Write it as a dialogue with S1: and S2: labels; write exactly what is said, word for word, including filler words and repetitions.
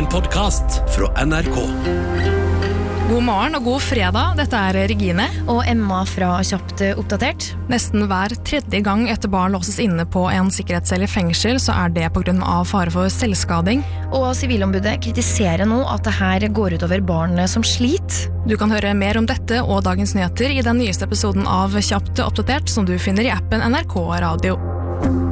S1: podcast fra N R K.
S2: God morgen og god fredag, dette er Regine
S3: og Emma fra Kjapt oppdatert.
S2: Nesten hver tredje gang etter barn låses inne på en sikkerhetscelle i fengsel, så er det på grunn av fare for selvskading.
S3: Og Sivilombudet kritiserer nå at det her går ut over barn som sliter.
S2: Du kan høre mer om dette og dagens nyheter i den nyeste episoden av Kjapt oppdatert, som du finner i appen N R K Radio.